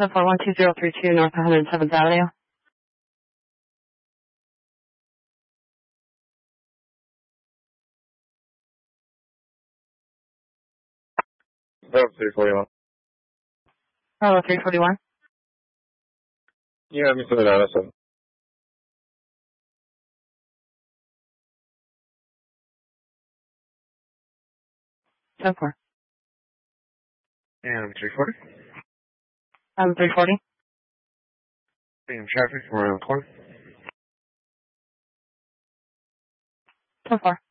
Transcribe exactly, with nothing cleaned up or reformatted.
ten four one two zero three two North one hundred seventh Avenue. Bravo three forty-one. Bravo three forty-one. Yeah, Mister Madison. ten four. And three forty. Um, three forty. Being traffic around the corner. ten four.